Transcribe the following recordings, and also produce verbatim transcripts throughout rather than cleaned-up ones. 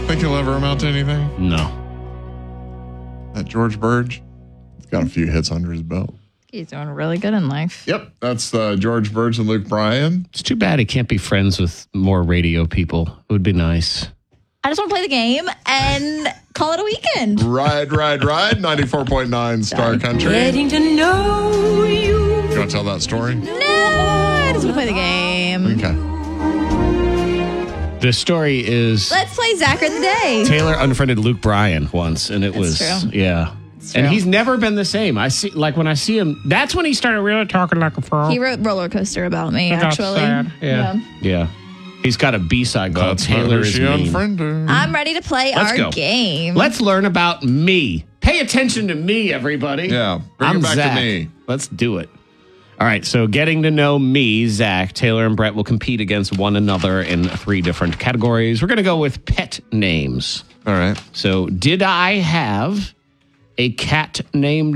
Think he'll ever amount to anything? No. That George Burge? He's got a few hits under his belt. He's doing really good in life. Yep, that's uh, George Burge and Luke Bryan. It's too bad he can't be friends with more radio people. It would be nice. I just want to play the game and call it a weekend. Ride, ride, ride. ninety-four point nine Star Country. Getting to know you. You want to tell that story? No, I just want to play the game. Okay. The story is Let's play Zachary the Day. Taylor unfriended Luke Bryan once, and it That's was true. yeah. true. And he's never been the same. I see, like when I see him, that's when he started really talking like a frog. He wrote Roller Coaster about me, That's actually. sad. Yeah. yeah, He's got a B-side called That's not Taylor who is she Mean. unfriended. I'm ready to play Let's our go. game. Let's learn about me. Pay attention to me, everybody. Yeah, bring I'm it back Zach. to me. Let's do it. All right, so getting to know me, Zach, Taylor, and Brett will compete against one another in three different categories. We're going to go with pet names. All right. So, did I have a cat named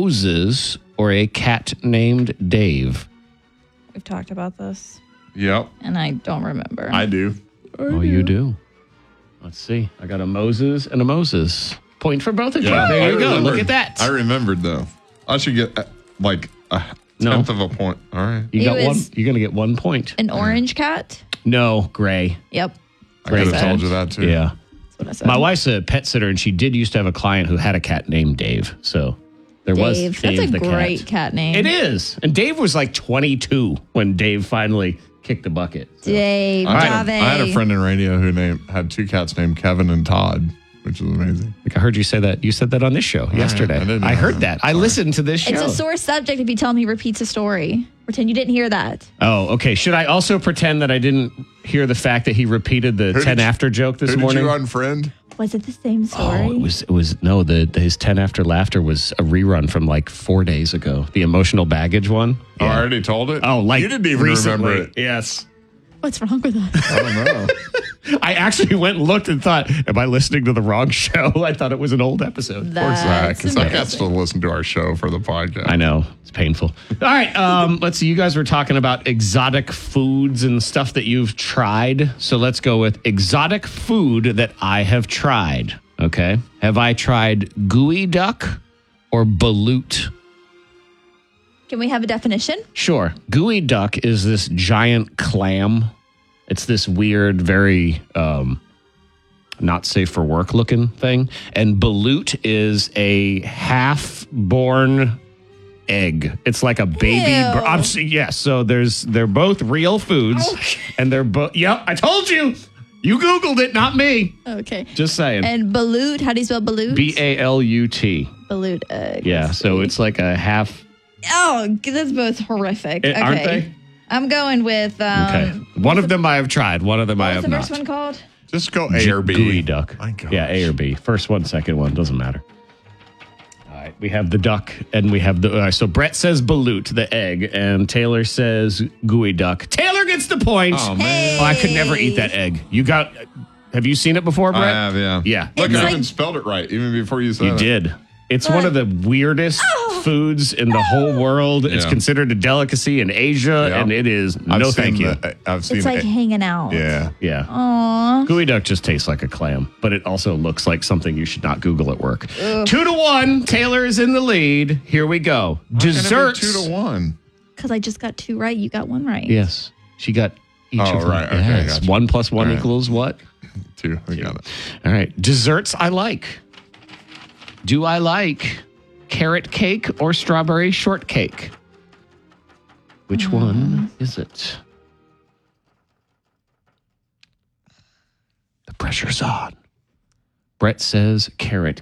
Moses or a cat named Dave? We've talked about this, Yep, and I don't remember. I do. Oh, you do. Let's see. I got a Moses and a Moses. Point for both of you. Yeah, there I you go. remembered. Look at that. I remembered, though. I should get, uh, like, a No. tenth of a point. All right. You It got one. was- You're going to get one point. An orange cat? No, gray. Yep. I could have Great. told you that, too. Yeah. That's what I said. My wife's a pet sitter, and she did used to have a client who had a cat named Dave. So there was Dave. Dave That's a the great cat. cat name. It is. And Dave was like twenty-two when Dave finally kicked the bucket. So. Dave. I had, a, Dave. I had a friend in radio who named had two cats named Kevin and Todd, which is amazing. Like I heard you say that. You said that on this show yesterday. I didn't know I heard that. that. I listened to this show. It's a sore subject if you tell him he repeats a story. Pretend you didn't hear that. Oh, okay. Should I also pretend that I didn't hear the fact that he repeated the Who ten did you- after joke this Who morning? did you unfriend? Was it the same story? Oh, it was. It was no. The his ten after laughter was a rerun from like four days ago. The emotional baggage one. Oh, I already told it? Oh, like you didn't even recently. remember it. Yes. What's wrong with us? I don't know. I actually went and looked and thought, am I listening to the wrong show? I thought it was an old episode. Poor Zach. That's Because Zach has amazing. to listen to our show for the podcast. I know. It's painful. All right. Um, let's see. You guys were talking about exotic foods and stuff that you've tried. So let's go with exotic food that I have tried. Okay. Have I tried gooey duck or balut? Can we have a definition? Sure. Gooey duck is this giant clam. It's this weird, very um, not safe for work looking thing. And balut is a half-born egg. It's like a baby. Ew. Bur- I'm, s- yes. So there's they're both real foods, and they're both. Yep, I told you. You Googled it, not me. Okay. Just saying. And balut, how do you spell balut? B A L U T. Balut egg. Yeah. Let's So see. it's like a half. Oh, that's both horrific. Eh, okay. aren't they? I'm going with. Um, Okay. One of them I have tried. One of them I What's have the not. first one called? Just go A or B. Gooey duck. My gosh. Yeah, A or B. First one, second one, doesn't matter. All right, we have the duck and we have the. Uh, so Brett says balut, the egg, and Taylor says gooey duck. Taylor gets the point. Oh, man. Oh, I could never eat that egg. You got. Have you seen it before, Brett? I have, yeah. Yeah. Look, It's I like- even spelled it right, even before you said You it. did. It's one of the weirdest Oh. foods in the whole world. It's Yeah. considered a delicacy in Asia, Yeah. and it is I've no seen thank you. the- I've seen It's like it. hanging out. Yeah. Yeah. Aw. Gooey duck just tastes like a clam, but it also looks like something you should not Google at work. Two to one. Taylor is in the lead. Here we go. How can it be Desserts. Two to one. Because I just got two right. You got one right. Yes. She got each Oh, of them. right. Okay, Yes. gotcha. One plus one All right. equals what? Two. We got it. All right. Desserts I like. Do I like carrot cake or strawberry shortcake? Which one is it? The pressure's on. Brett says carrot